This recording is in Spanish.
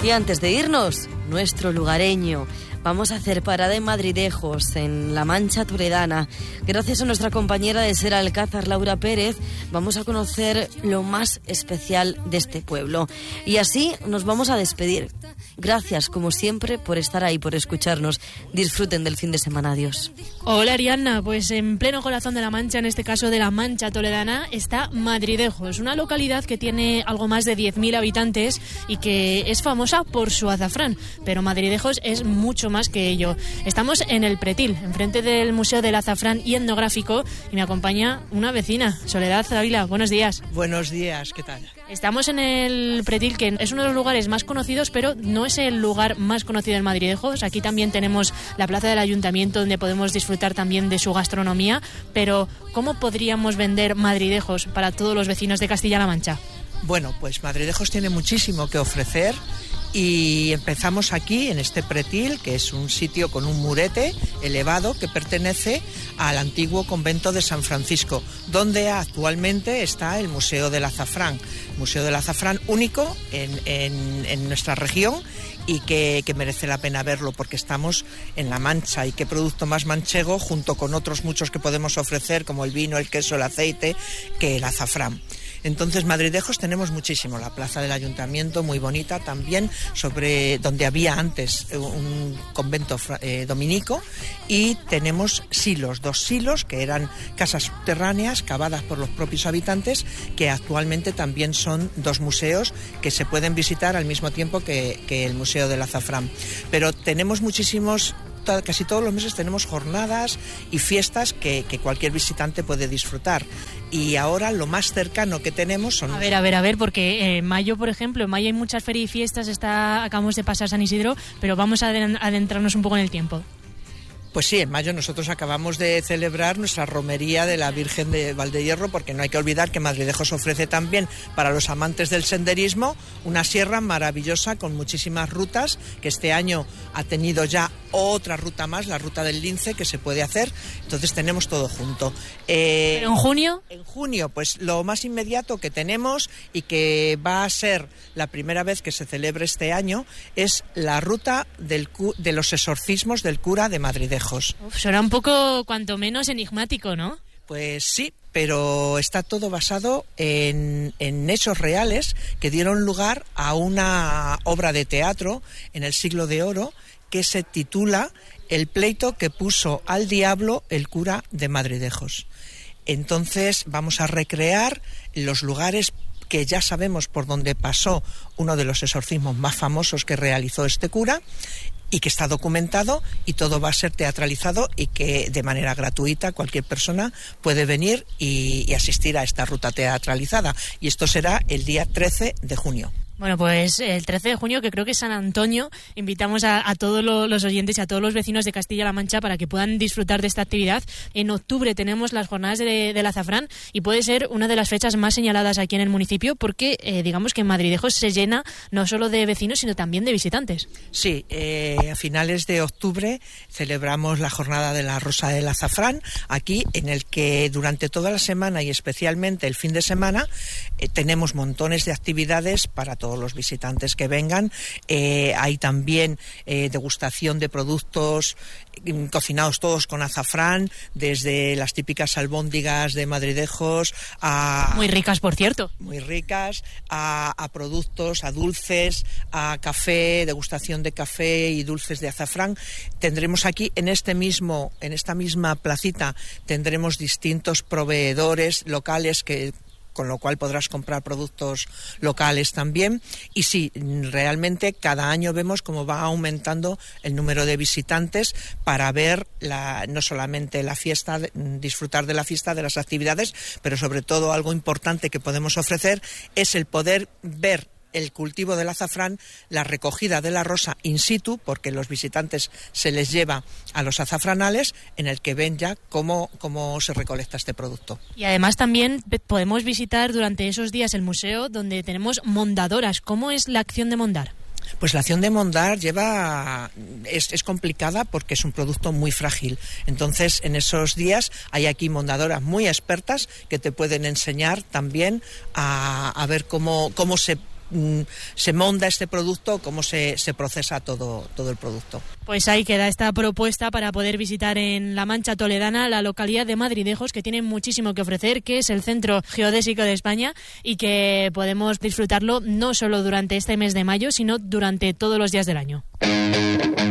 Y antes de irnos, nuestro lugareño. Vamos a hacer parada en Madridejos, en La Mancha Toledana. Gracias a nuestra compañera de Ser Alcázar, Laura Pérez, vamos a conocer lo más especial de este pueblo. Y así nos vamos a despedir. Gracias, como siempre, por estar ahí, por escucharnos. Disfruten del fin de semana. Adiós. Hola, Ariadna. Pues en pleno corazón de La Mancha, en este caso de La Mancha Toledana, está Madridejos, una localidad que tiene algo más de 10.000 habitantes y que es famosa por su azafrán. Pero Madridejos es mucho más que ello. Estamos en el Pretil, enfrente del Museo del Azafrán y Etnográfico, y me acompaña una vecina, Soledad Ávila. Buenos días. Buenos días, ¿qué tal? Estamos en el Pretil, que es uno de los lugares más conocidos, pero no es el lugar más conocido en Madridejos. Aquí también tenemos la plaza del Ayuntamiento, donde podemos disfrutar también de su gastronomía. Pero, ¿cómo podríamos vender Madridejos para todos los vecinos de Castilla-La Mancha? Bueno, pues Madridejos tiene muchísimo que ofrecer. Y empezamos aquí, en este Pretil, que es un sitio con un murete elevado que pertenece al antiguo convento de San Francisco, donde actualmente está el Museo del Azafrán. Museo del Azafrán único en nuestra región y que merece la pena verlo porque estamos en La Mancha, y qué producto más manchego, junto con otros muchos que podemos ofrecer, como el vino, el queso, el aceite, que el azafrán. Entonces, Madridejos tenemos muchísimo. La plaza del Ayuntamiento, muy bonita también, sobre donde había antes un convento dominico, y tenemos silos, 2 silos que eran casas subterráneas cavadas por los propios habitantes, que actualmente también son 2 museos que se pueden visitar al mismo tiempo que el Museo del Azafrán. Pero tenemos muchísimos... Casi todos los meses tenemos jornadas y fiestas que cualquier visitante puede disfrutar. Y ahora lo más cercano que tenemos son... A ver, porque en mayo, por ejemplo, en mayo hay muchas ferias y fiestas, acabamos de pasar San Isidro, pero vamos a adentrarnos un poco en el tiempo. Pues sí, en mayo nosotros acabamos de celebrar nuestra romería de la Virgen de Valdehierro, porque no hay que olvidar que Madridejos ofrece también, para los amantes del senderismo, una sierra maravillosa con muchísimas rutas, que este año ha tenido ya otra ruta más, la ruta del Lince, que se puede hacer. Entonces tenemos todo junto. ¿Pero en junio? En junio, pues lo más inmediato que tenemos, y que va a ser la primera vez que se celebre este año, es la ruta de los exorcismos del cura de Madridejos. Suena un poco, cuanto menos, enigmático, ¿no? Pues sí, pero está todo basado en hechos reales que dieron lugar a una obra de teatro en el Siglo de Oro que se titula El pleito que puso al diablo el cura de Madridejos. Entonces vamos a recrear los lugares que ya sabemos por dónde pasó uno de los exorcismos más famosos que realizó este cura, y que está documentado, y todo va a ser teatralizado, y que de manera gratuita cualquier persona puede venir y asistir a esta ruta teatralizada. Y esto será el día 13 de junio. Bueno, pues el 13 de junio, que creo que es San Antonio, invitamos a todos los oyentes y a todos los vecinos de Castilla-La Mancha para que puedan disfrutar de esta actividad. En octubre tenemos las jornadas del azafrán, y puede ser una de las fechas más señaladas aquí en el municipio, porque digamos que en Madridejos se llena no solo de vecinos, sino también de visitantes. Sí, a finales de octubre celebramos la jornada de la Rosa del Azafrán, aquí, en el que durante toda la semana y especialmente el fin de semana tenemos montones de actividades para todos los visitantes que vengan. Hay también degustación de productos cocinados todos con azafrán, desde las típicas albóndigas de Madridejos a... Muy ricas, por cierto. Muy ricas, a productos, a dulces, a café, degustación de café y dulces de azafrán. Tendremos aquí, en esta misma placita, tendremos distintos proveedores locales con lo cual podrás comprar productos locales también. Y sí, realmente cada año vemos cómo va aumentando el número de visitantes para ver no solamente la fiesta, disfrutar de la fiesta, de las actividades, pero sobre todo algo importante que podemos ofrecer es el poder ver el cultivo del azafrán, la recogida de la rosa in situ, porque los visitantes se les lleva a los azafranales, en el que ven ya cómo se recolecta este producto. Y además también podemos visitar durante esos días el museo, donde tenemos mondadoras. ¿Cómo es la acción de mondar? Pues la acción de mondar es complicada porque es un producto muy frágil. Entonces, en esos días hay aquí mondadoras muy expertas que te pueden enseñar también a ver cómo se se monta este producto, cómo se procesa todo el producto. Pues ahí queda esta propuesta para poder visitar en La Mancha Toledana, la localidad de Madridejos, que tiene muchísimo que ofrecer, que es el centro geodésico de España y que podemos disfrutarlo no solo durante este mes de mayo, sino durante todos los días del año.